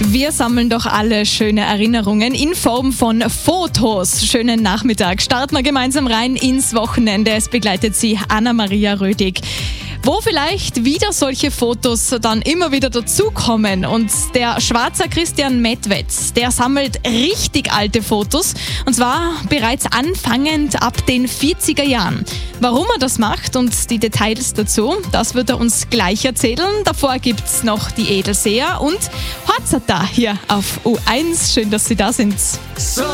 Wir sammeln doch alle schöne Erinnerungen in Form von Fotos. Schönen Nachmittag. Starten wir gemeinsam rein ins Wochenende. Es begleitet Sie Anna-Maria Rödig. Wo vielleicht wieder solche Fotos dann immer wieder dazukommen. Und der Schwarzer Christian Medwed, der sammelt richtig alte Fotos. Und zwar bereits anfangend ab den 40er Jahren. Warum er das macht und die Details dazu, das wird er uns gleich erzählen. Davor gibt's noch die Edelseher und Horzata hier auf U1. Schön, dass Sie da sind.